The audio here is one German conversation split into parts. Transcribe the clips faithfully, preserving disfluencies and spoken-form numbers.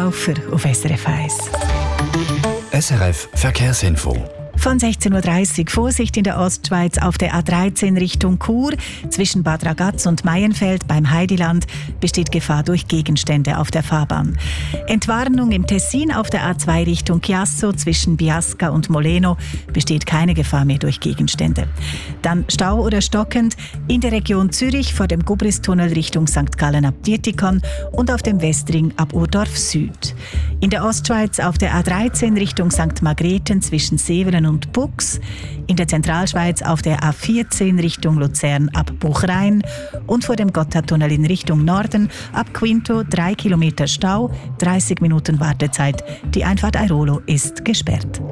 Laufer auf S R F eins. S R F Verkehrsinfo. Von sechzehn Uhr dreißig Vorsicht in der Ostschweiz auf der A dreizehn Richtung Chur. Zwischen Bad Ragaz und Maienfeld beim Heidiland besteht Gefahr durch Gegenstände auf der Fahrbahn. Entwarnung im Tessin auf der A zwei Richtung Chiasso. Zwischen Biasca und Moleno besteht keine Gefahr mehr durch Gegenstände. Dann Stau oder stockend in der Region Zürich vor dem Gubristunnel Richtung Sankt Gallen ab Dietikon und auf dem Westring ab Urdorf Süd. In der Ostschweiz auf der A dreizehn Richtung Sankt Margrethen zwischen Sevelen und Bux. In der Zentralschweiz auf der A vierzehn Richtung Luzern ab Buchrein und vor dem Gotthardtunnel in Richtung Norden ab Quinto drei Kilometer Stau, dreißig Minuten Wartezeit. Die Einfahrt Airolo ist gesperrt.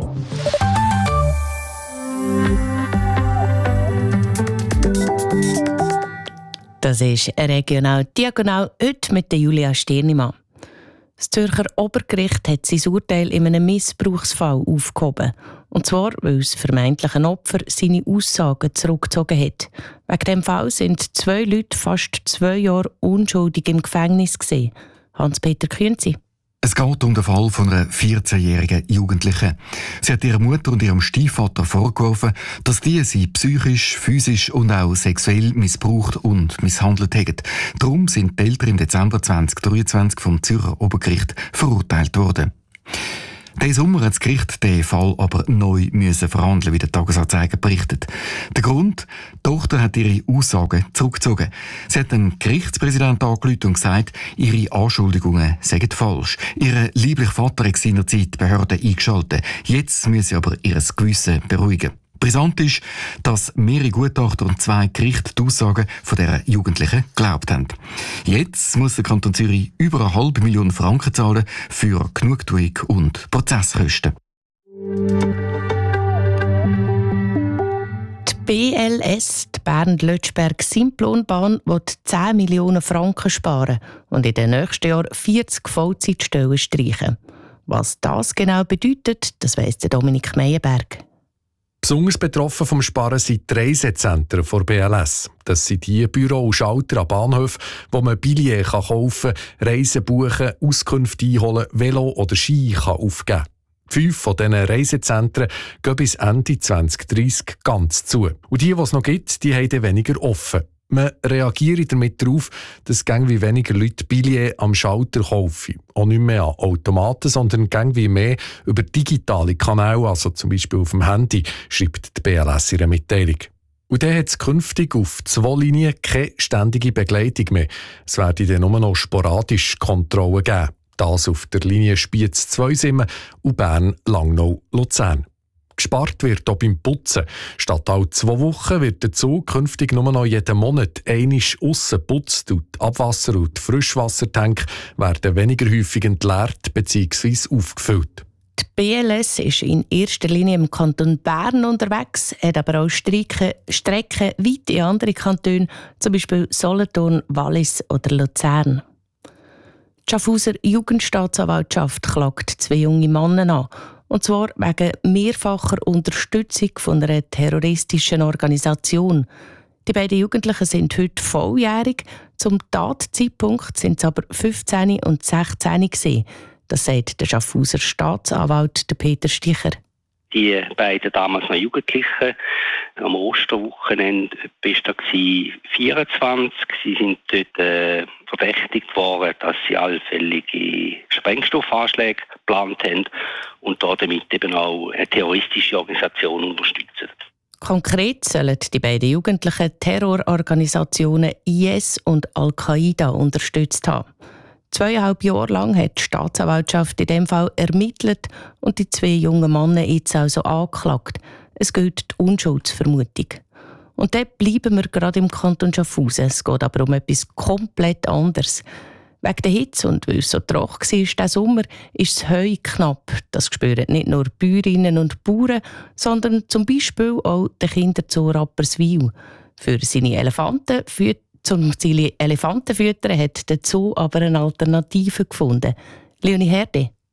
Das ist regional diagonal heute mit der Julia Stirnimann. Das Zürcher Obergericht hat sein Urteil in einem Missbrauchsfall aufgehoben. Und zwar, weil das vermeintliche Opfer seine Aussagen zurückgezogen hat. Wegen diesem Fall sind zwei Leute fast zwei Jahre unschuldig im Gefängnis gewesen. Hans-Peter Künzi. Es geht um den Fall von einer vierzehnjährigen Jugendlichen. Sie hat ihrer Mutter und ihrem Stiefvater vorgeworfen, dass die sie psychisch, physisch und auch sexuell missbraucht und misshandelt haben. Darum sind die Eltern im Dezember zwanzig dreiundzwanzig vom Zürcher Obergericht verurteilt worden. Diesen Sommer hat das Gericht den Fall aber neu müssen verhandeln, wie der Tagesanzeiger berichtet. Der Grund? Die Tochter hat ihre Aussagen zurückgezogen. Sie hat den Gerichtspräsidenten angerufen und gesagt, ihre Anschuldigungen seien falsch. Ihr lieblicher Vater hat seinerzeit die Behörden eingeschaltet. Jetzt müsse sie aber ihr Gewissen beruhigen. Brisant ist, dass mehrere Gutachter und zwei Gerichte die Aussagen von dieser Jugendlichen geglaubt haben. Jetzt muss der Kanton Zürich über eine halbe Million Franken zahlen für Genugtuung und Prozesskosten. Die B L S, die Bern-Lötschberg-Simplonbahn, will zehn Millionen Franken sparen und in den nächsten Jahren vierzig Vollzeitstellen streichen. Was das genau bedeutet, das weiss Dominik Meyerberg. Besonders betroffen vom Sparen sind die Reisezentren der B L S. Das sind die Büros und Schalter an Bahnhöfen, wo man Billets kaufen kann, Reisen buchen, Auskünfte einholen, Velo oder Ski kann aufgeben kann. Fünf von diesen Reisezentren gehen bis Ende zwanzig dreißig ganz zu. Und die, die es noch gibt, die haben weniger offen. Man reagiert damit darauf, dass wie weniger Leute Billets am Schalter kaufen. Auch nicht mehr an Automaten, sondern wie mehr über digitale Kanäle, also zum Beispiel auf dem Handy, schreibt die B L S in einer Mitteilung. Und dann hat es künftig auf zwei Linien keine ständige Begleitung mehr. Es werden dann nur noch sporadisch Kontrollen geben. Das auf der Linie Spiez-Zweisimmen und Bern-Langnau-Luzern. Gespart wird auch beim Putzen. Statt alle zwei Wochen wird der Zug künftig nur noch jeden Monat einmal aussen putzt und die Abwasser- und die Frischwassertanks werden weniger häufig entleert bzw. aufgefüllt. Die B L S ist in erster Linie im Kanton Bern unterwegs, hat aber auch Strecken, Strecken weit in andere Kantone, zum Beispiel Solothurn, Wallis oder Luzern. Die Schaffhauser Jugendstaatsanwaltschaft klagt zwei junge Männer an. Und zwar wegen mehrfacher Unterstützung von einer terroristischen Organisation. Die beiden Jugendlichen sind heute volljährig. Zum Tatzeitpunkt sind sie aber fünfzehn und sechzehn gewesen. Das sagt der Schaffhauser Staatsanwalt Peter Sticher. Die beiden damals noch Jugendlichen, am Osterwochenende bis da vierundzwanzig. Sie sind dort äh, verdächtigt worden, dass sie allfällige Sprengstoffanschläge geplant haben und damit eben auch eine terroristische Organisation unterstützen. Konkret sollen die beiden Jugendlichen Terrororganisationen I S und Al-Qaida unterstützt haben. Zweieinhalb Jahre lang hat die Staatsanwaltschaft in diesem Fall ermittelt und die zwei jungen Männer jetzt also angeklagt. Es gilt die Unschuldsvermutung. Und dort bleiben wir gerade im Kanton Schaffhausen. Es geht aber um etwas komplett anderes. Wegen der Hitze und weil es so trocken war diesen Sommer, ist das Heu knapp. Das spüren nicht nur Bäuerinnen und Bauern, sondern zum Beispiel auch der Kinderzoo Rapperswil. Für seine Elefanten führt Zum Ziel Elefanten füttern hat der Zoo aber eine Alternative gefunden. Leonie Herde.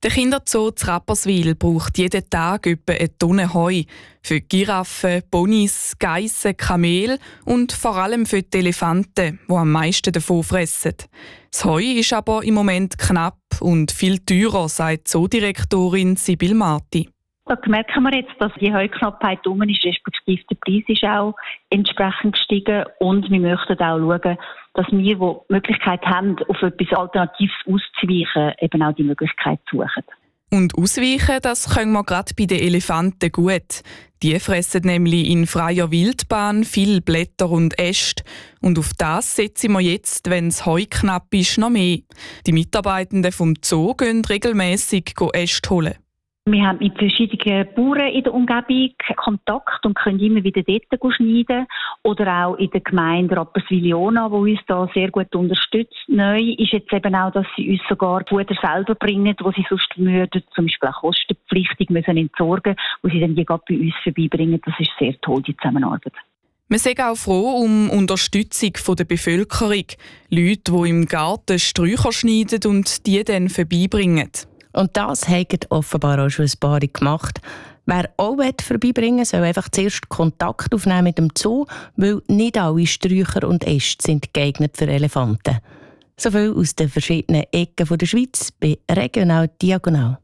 Der Kinderzoo zu Rapperswil braucht jeden Tag etwa eine Tonne Heu. Für Giraffen, Ponys, Geissen, Kamele und vor allem für die Elefanten, die am meisten davon fressen. Das Heu ist aber im Moment knapp und viel teurer, sagt Zoodirektorin Sibyl Marti. Da merken wir jetzt, dass die Heuknappheit um ist, respektive der Preis ist auch entsprechend gestiegen. Und wir möchten auch schauen, dass wir, die die Möglichkeit haben, auf etwas Alternatives auszuweichen, eben auch die Möglichkeit suchen. Und ausweichen, das können wir gerade bei den Elefanten gut. Die fressen nämlich in freier Wildbahn viel Blätter und Äste. Und auf das setzen wir jetzt, wenn das Heu knapp ist, noch mehr. Die Mitarbeitenden vom Zoo gehen regelmässig Äste holen. Wir haben mit verschiedenen Bauern in der Umgebung Kontakt und können immer wieder dort schneiden. Oder auch in der Gemeinde Rapperswil-Jona, die uns da sehr gut unterstützt. Neu ist jetzt eben auch, dass sie uns sogar Futter selber bringen, wo sie sonst würden, zum Beispiel auch kostenpflichtig müssen entsorgen, wo sie dann die gerade bei uns vorbeibringen. Das ist sehr toll, die Zusammenarbeit. Wir sind auch froh um Unterstützung der Bevölkerung. Leute, die im Garten Sträucher schneiden und die dann vorbeibringen. Und das haben offenbar auch schon ein paar gemacht. Wer auch vorbeibringen will, soll einfach zuerst Kontakt aufnehmen mit dem Zoo, weil nicht alle Sträucher und Äste sind geeignet für Elefanten. So viel aus den verschiedenen Ecken der Schweiz bei Regional Diagonal.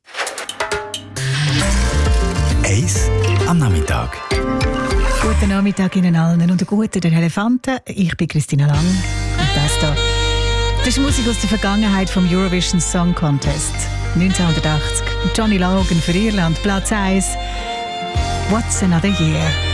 Eis am Nachmittag. Guten Nachmittag Ihnen allen und einen guten den Elefanten. Ich bin Christina Lang und das hier. Das ist Musik aus der Vergangenheit vom Eurovision Song Contest neunzehnhundertachtzig. Johnny Logan für Irland, Platz eins. What's Another Year?